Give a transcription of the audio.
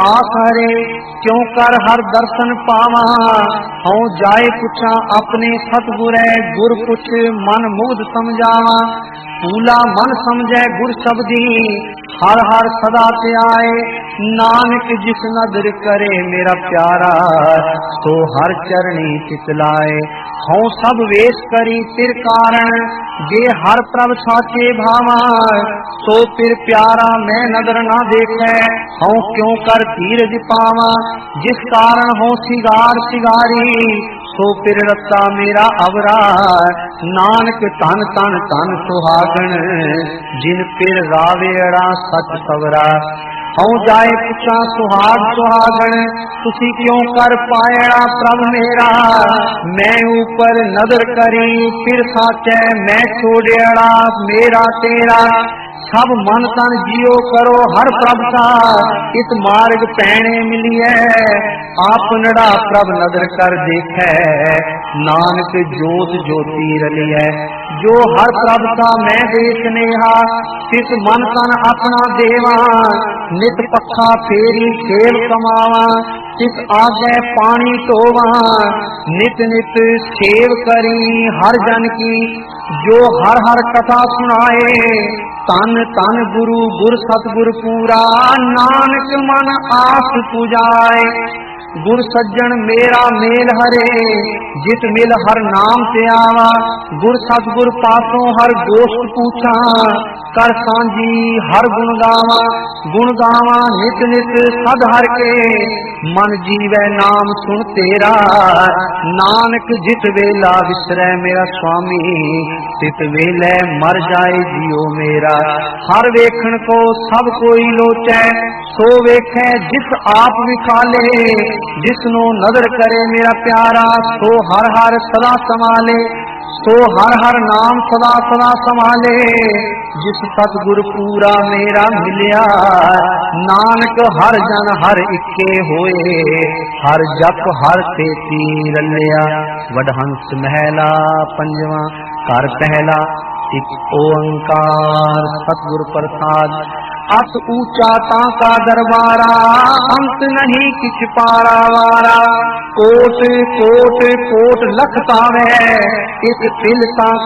आखरे क्यों कर हर दर्शन पावा, हूँ जाए पुछा अपने सतगुरै, गुर पुछ मन मुग्ध समझावा। फूला मन समझे गुर शब्दी, हर हर सदा ते आए, नानक जिस नदर करे मेरा प्यारा, तो हर चरणी चितलाए। हूँ सब वेश करी तिर कारण, जे हर प्रभ साचे भावा, तो फिर प्यारा मैं नदर ना देखे, हूँ क्यों कर धीरज पावा। जिस कारण हो सिगार सिगारी, सो फिर रत्ता मेरा अवरा, नानक तन तन तन सुहागन, जिन फिर रावेड़ा सच सवरा। हूँ जाए पुछा सुहाग सुहागन, तुसी क्यों कर पायड़ा प्रभ मेरा, मैं ऊपर नजर करी फिर साचे मैं छोड़ेड़ा मेरा तेरा। सब मन तन जियो करो हर प्रभ का, इस मार्ग पैने मिलिए, आप नड़ा प्रभ नजर कर देखे, नानक जोत ज्योति रलिए। जो हर प्रभ का मैं देख नेहा, तिस मन तन अपना देवा, नित पक्का फेरी सेव कमावा, तिस आगे पानी टोवा, नित नित सेव करी हर जन की। जो हर हर कथा सुनाए, तन तन गुरु गुर सतगुर पूरा, नानक मन आस पुजाए। गुर सज्जन मेरा मेल हरे, जित मिल हर नाम ते आवा, गुर सतगुर पासों हर गोष्ठ पूछा, कर सांझी हर गुण गावा नित नित सद हर के, मन जीवै नाम सुन तेरा, नानक जित वेला विसरै मेरा स्वामी, तित वेले मर जाए जियो मेरा। हर वेखण को सब कोई लोचै, सो वेखै जिस आप विखाले, जिसनो नजर करे मेरा प्यारा, सो हर हर सदा संभाले, सो हर हर नाम सदा सदा संभाले। जिस सतगुर पूरा मेरा मिलिया, नानक हर जन हर इक्के होए, हर जप हर तेती रलिया। वडहंस महला पंजवा घर पहला, एक ओंकार सतगुर प्रसाद। अस ऊंचा ताका दरबारा, अंत नहीं किछ पारा वारा। कोट कोट कोट लख तावे, इस तिल ता